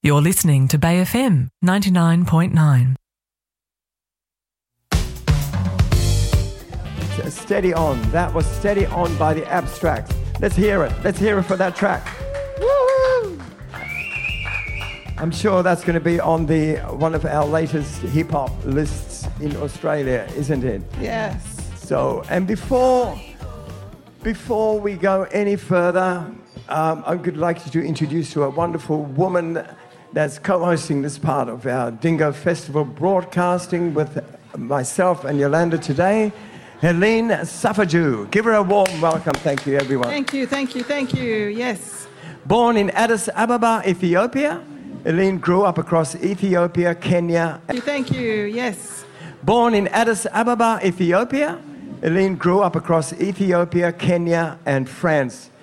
You're listening to Bay FM 99.9. Steady On. That was Steady On by the Abstracts. Let's hear it. Let's hear it for that track. Woo! I'm sure that's going to be on one of our latest hip-hop lists in Australia, isn't it? Yes. So, and before we go any further, I would like to introduce you a wonderful woman that's co-hosting this part of our Dingo Festival broadcasting with myself and Yolanda today, Helene Safaju. Give her a warm welcome. Thank you, everyone. Thank you. Yes. Born in Addis Ababa, Ethiopia, Helene grew up across Ethiopia, Kenya. Thank you. Yes. Born in Addis Ababa, Ethiopia, Helene grew up across Ethiopia, Kenya, and France.